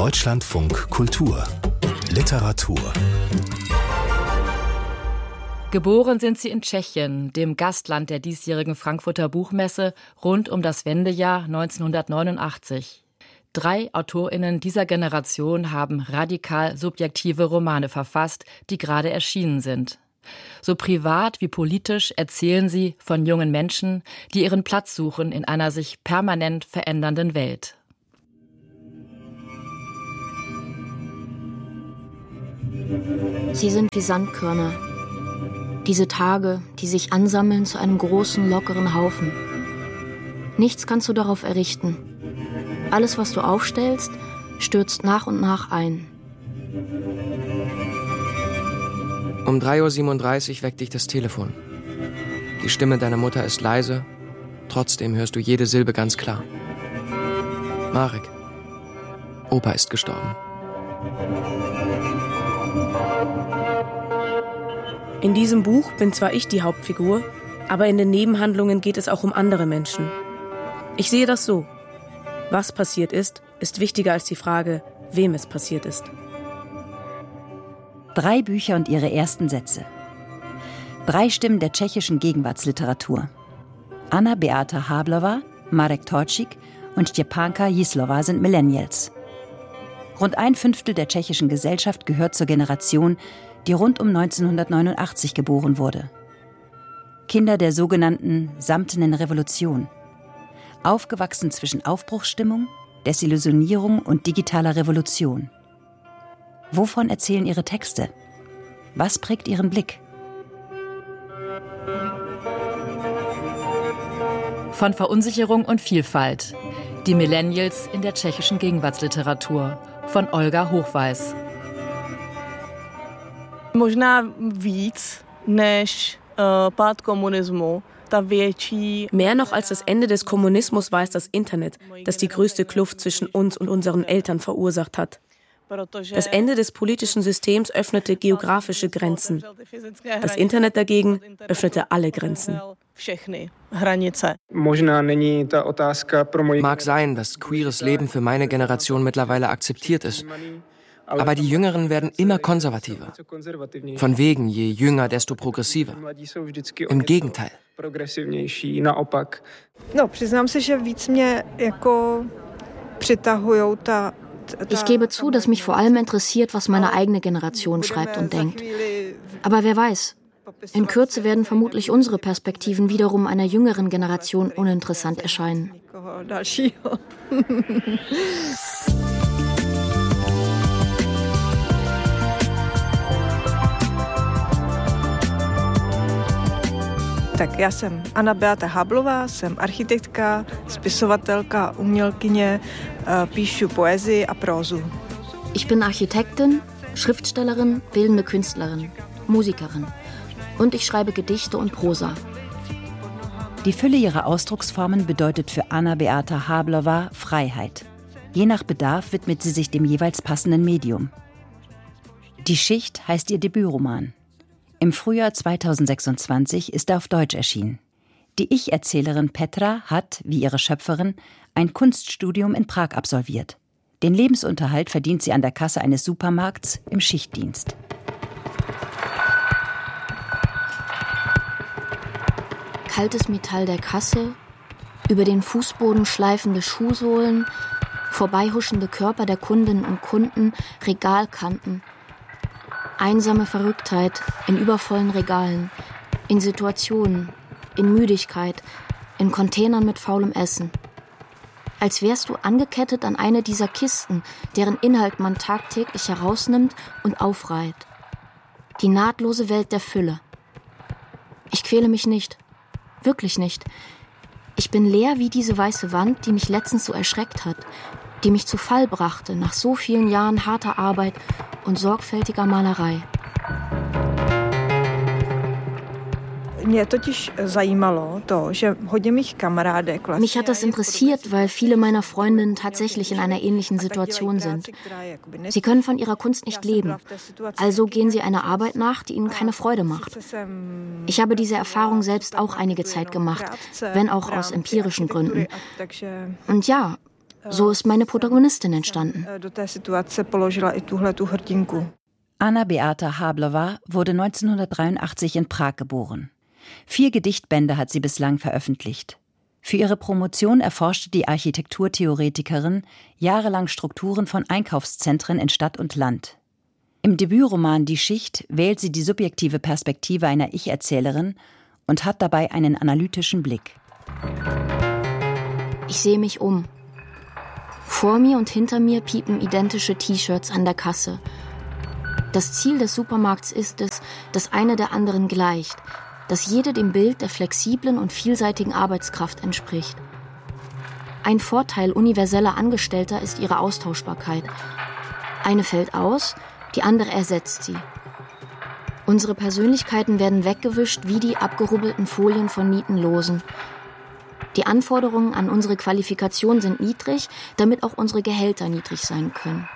Deutschlandfunk Kultur Literatur. Geboren sind sie in Tschechien, dem Gastland der diesjährigen Frankfurter Buchmesse rund um das Wendejahr 1989. 3 AutorInnen dieser Generation haben radikal subjektive Romane verfasst, die gerade erschienen sind. So privat wie politisch erzählen sie von jungen Menschen, die ihren Platz suchen in einer sich permanent verändernden Welt. Sie sind wie Sandkörner. Diese Tage, die sich ansammeln zu einem großen, lockeren Haufen. Nichts kannst du darauf errichten. Alles, was du aufstellst, stürzt nach und nach ein. Um 3:37 Uhr weckt dich das Telefon. Die Stimme deiner Mutter ist leise, trotzdem hörst du jede Silbe ganz klar. Marek, Opa ist gestorben. In diesem Buch bin zwar ich die Hauptfigur, aber in den Nebenhandlungen geht es auch um andere Menschen. Ich sehe das so. Was passiert ist wichtiger als die Frage, wem es passiert ist. 3 Bücher und ihre ersten Sätze. 3 Stimmen der tschechischen Gegenwartsliteratur. Anna Beata Hablová, Marek Torčík und Štěpánka Jízlová sind Millennials. Rund 1/5 der tschechischen Gesellschaft gehört zur Generation, die rund um 1989 geboren wurde. Kinder der sogenannten samtenen Revolution. Aufgewachsen zwischen Aufbruchsstimmung, Desillusionierung und digitaler Revolution. Wovon erzählen ihre Texte? Was prägt ihren Blick? Von Verunsicherung und Vielfalt. Die Millennials in der tschechischen Gegenwartsliteratur von Olga Hochweis. Možná víc než pád komunismu. Mehr noch als das Ende des Kommunismus war es das Internet, das die größte Kluft zwischen uns und unseren Eltern verursacht hat. Das Ende des politischen Systems öffnete geografische Grenzen. Das Internet dagegen öffnete alle Grenzen. Mag sein, dass queeres Leben für meine Generation mittlerweile akzeptiert ist. Aber die Jüngeren werden immer konservativer. Von wegen, je jünger, desto progressiver. Im Gegenteil. Ich gebe zu, dass mich vor allem interessiert, was meine eigene Generation schreibt und denkt. Aber wer weiß, in Kürze werden vermutlich unsere Perspektiven wiederum einer jüngeren Generation uninteressant erscheinen. Tak já jsem Anna Beata Hablová, jsem architektka, spisovatelka, umělkyně, píšu poezii a prózu. Ich bin Architektin, Schriftstellerin, bildende Künstlerin, Musikerin und ich schreibe Gedichte und Prosa. Die Fülle ihrer Ausdrucksformen bedeutet für Anna Beata Hablová Freiheit. Je nach Bedarf widmet sie sich dem jeweils passenden Medium. Die Schicht heißt ihr Debütroman. Im Frühjahr 2026 ist er auf Deutsch erschienen. Die Ich-Erzählerin Petra hat, wie ihre Schöpferin, ein Kunststudium in Prag absolviert. Den Lebensunterhalt verdient sie an der Kasse eines Supermarkts im Schichtdienst. Kaltes Metall der Kasse, über den Fußboden schleifende Schuhsohlen, vorbeihuschende Körper der Kundinnen und Kunden, Regalkanten. Einsame Verrücktheit in übervollen Regalen, in Situationen, in Müdigkeit, in Containern mit faulem Essen. Als wärst du angekettet an eine dieser Kisten, deren Inhalt man tagtäglich herausnimmt und aufreiht. Die nahtlose Welt der Fülle. Ich quäle mich nicht. Wirklich nicht. Ich bin leer wie diese weiße Wand, die mich letztens so erschreckt hat, die mich zu Fall brachte nach so vielen Jahren harter Arbeit und sorgfältiger Malerei. Mich hat das interessiert, weil viele meiner Freundinnen tatsächlich in einer ähnlichen Situation sind. Sie können von ihrer Kunst nicht leben. Also gehen sie einer Arbeit nach, die ihnen keine Freude macht. Ich habe diese Erfahrung selbst auch einige Zeit gemacht, wenn auch aus empirischen Gründen. Und ja, So ist meine Protagonistin entstanden. Anna Beata Hablowa wurde 1983 in Prag geboren. 4 Gedichtbände hat sie bislang veröffentlicht. Für ihre Promotion erforschte die Architekturtheoretikerin jahrelang Strukturen von Einkaufszentren in Stadt und Land. Im Debütroman Die Schicht wählt sie die subjektive Perspektive einer Ich-Erzählerin und hat dabei einen analytischen Blick. Ich sehe mich um. Vor mir und hinter mir piepen identische T-Shirts an der Kasse. Das Ziel des Supermarkts ist es, dass eine der anderen gleicht, dass jede dem Bild der flexiblen und vielseitigen Arbeitskraft entspricht. Ein Vorteil universeller Angestellter ist ihre Austauschbarkeit. Eine fällt aus, die andere ersetzt sie. Unsere Persönlichkeiten werden weggewischt wie die abgerubbelten Folien von Nietenlosen. Die Anforderungen an unsere Qualifikation sind niedrig, damit auch unsere Gehälter niedrig sein können.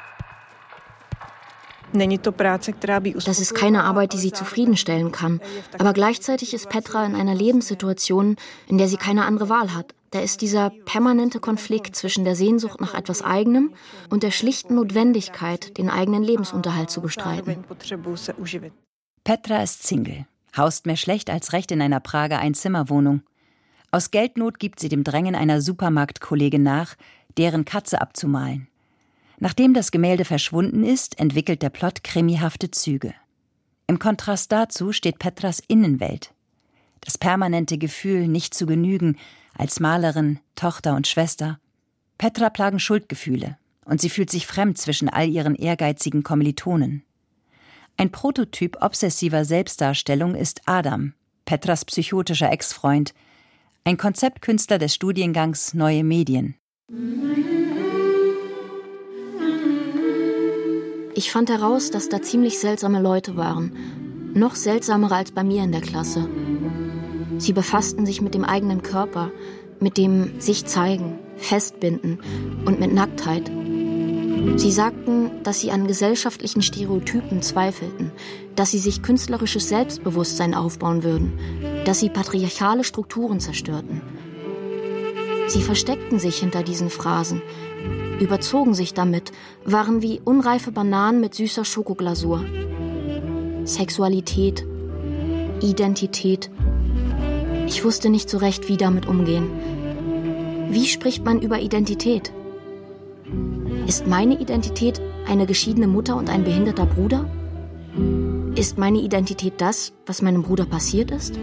Das ist keine Arbeit, die sie zufriedenstellen kann. Aber gleichzeitig ist Petra in einer Lebenssituation, in der sie keine andere Wahl hat. Da ist dieser permanente Konflikt zwischen der Sehnsucht nach etwas Eigenem und der schlichten Notwendigkeit, den eigenen Lebensunterhalt zu bestreiten. Petra ist Single, haust mehr schlecht als recht in einer Prager Einzimmerwohnung. Aus Geldnot gibt sie dem Drängen einer Supermarktkollegin nach, deren Katze abzumalen. Nachdem das Gemälde verschwunden ist, entwickelt der Plot krimihafte Züge. Im Kontrast dazu steht Petras Innenwelt. Das permanente Gefühl, nicht zu genügen, als Malerin, Tochter und Schwester. Petra plagen Schuldgefühle und sie fühlt sich fremd zwischen all ihren ehrgeizigen Kommilitonen. Ein Prototyp obsessiver Selbstdarstellung ist Adam, Petras psychotischer Ex-Freund, ein Konzeptkünstler des Studiengangs Neue Medien. Ich fand heraus, dass da ziemlich seltsame Leute waren. Noch seltsamere als bei mir in der Klasse. Sie befassten sich mit dem eigenen Körper, mit dem sich zeigen, festbinden und mit Nacktheit. Sie sagten, dass sie an gesellschaftlichen Stereotypen zweifelten, dass sie sich künstlerisches Selbstbewusstsein aufbauen würden, dass sie patriarchale Strukturen zerstörten. Sie versteckten sich hinter diesen Phrasen, überzogen sich damit, waren wie unreife Bananen mit süßer Schokoglasur. Sexualität, Identität. Ich wusste nicht so recht, wie damit umgehen. Wie spricht man über Identität? Ist meine Identität eine geschiedene Mutter und ein behinderter Bruder? Ist meine Identität das, was meinem Bruder passiert ist?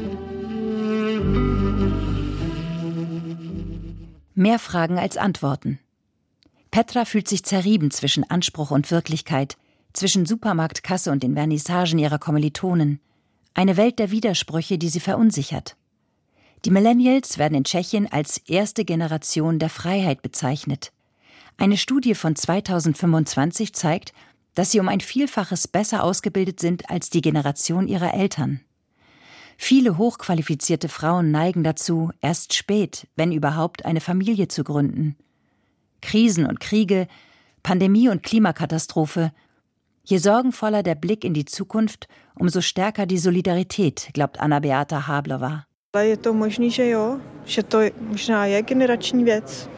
Mehr Fragen als Antworten. Petra fühlt sich zerrieben zwischen Anspruch und Wirklichkeit, zwischen Supermarktkasse und den Vernissagen ihrer Kommilitonen. Eine Welt der Widersprüche, die sie verunsichert. Die Millennials werden in Tschechien als erste Generation der Freiheit bezeichnet. Eine Studie von 2025 zeigt, dass sie um ein Vielfaches besser ausgebildet sind als die Generation ihrer Eltern. Viele hochqualifizierte Frauen neigen dazu, erst spät, wenn überhaupt, eine Familie zu gründen. Krisen und Kriege, Pandemie und Klimakatastrophe. Je sorgenvoller der Blick in die Zukunft, umso stärker die Solidarität, glaubt Anna Beata Hablowa. Je to možný, že jo, že to možná je generační věc.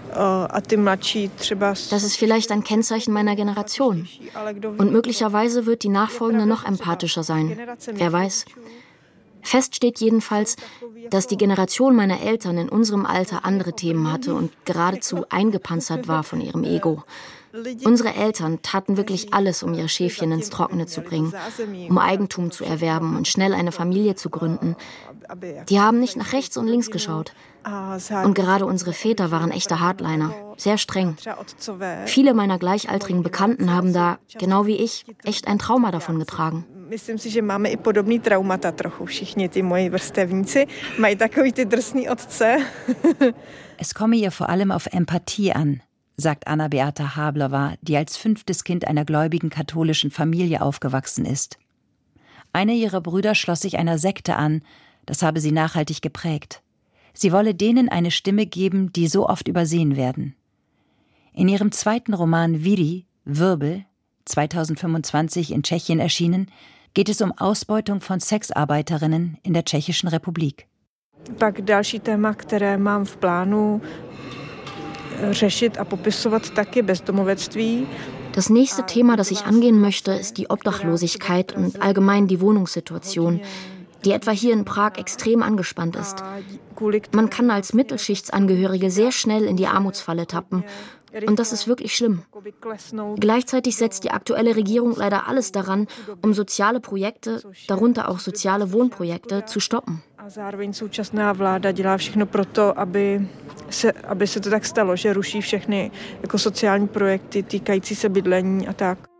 Das ist vielleicht ein Kennzeichen meiner Generation. Und möglicherweise wird die nachfolgende noch empathischer sein. Wer weiß. Fest steht jedenfalls, dass die Generation meiner Eltern in unserem Alter andere Themen hatte und geradezu eingepanzert war von ihrem Ego. Unsere Eltern taten wirklich alles, um ihre Schäfchen ins Trockene zu bringen, um Eigentum zu erwerben und schnell eine Familie zu gründen. Die haben nicht nach rechts und links geschaut. Und gerade unsere Väter waren echte Hardliner, sehr streng. Viele meiner gleichaltrigen Bekannten haben da, genau wie ich, echt ein Trauma davon getragen. Myslím si, že máme i podobný traumata trochu. Všichni ty moji vrstevníci mají takový ty drsný otce. Es komme ihr vor allem auf Empathie an, sagt Anna Beata Hablowa, die als 5. Kind einer gläubigen katholischen Familie aufgewachsen ist. Einer ihrer Brüder schloss sich einer Sekte an, das habe sie nachhaltig geprägt. Sie wolle denen eine Stimme geben, die so oft übersehen werden. In ihrem 2. Roman Viri, Wirbel, 2025 in Tschechien erschienen, geht es um Ausbeutung von Sexarbeiterinnen in der Tschechischen Republik. Pak další téma, které mám v plánu, řešit a popisovat taky bezdomovectví. Das nächste Thema, das ich angehen möchte, ist die Obdachlosigkeit und allgemein die Wohnungssituation, die etwa hier in Prag extrem angespannt ist. Man kann als Mittelschichtsangehörige sehr schnell in die Armutsfalle tappen. Und das ist wirklich schlimm. Gleichzeitig setzt die aktuelle Regierung leider alles daran, um soziale Projekte, darunter auch soziale Wohnprojekte, zu stoppen. Zároveň současná vláda dělá všechno pro to, aby se to tak stalo, že ruší všechny jako sociální projekty týkající se bydlení a tak.